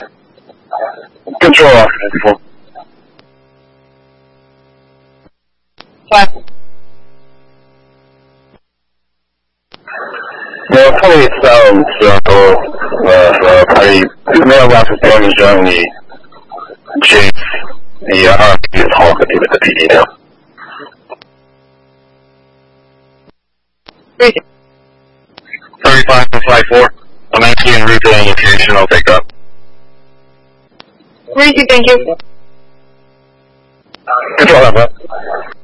Control officer. Yeah, probably sounds probably mailbox is damaged on the Chase. The RP is halted with the PD now. 3554. I'm actually en route to the location. I'll take up. Thank you. Control that, bro.